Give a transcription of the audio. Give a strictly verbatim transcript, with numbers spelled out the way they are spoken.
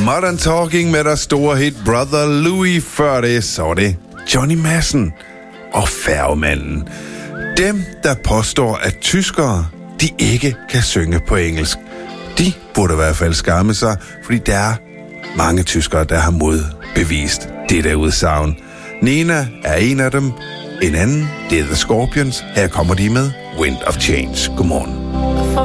Modern Talking med der store hit Brother Louis. Før det, så var det Johnny Madsen og Færgemanden. Dem, der påstår, at tyskere, de ikke kan synge på engelsk, de burde i hvert fald skamme sig, fordi der er mange tyskere, der har modbevist det der udsagn. Nena er en af dem. En anden, det er The Scorpions. Her kommer de med Wind of Change. Godmorgen.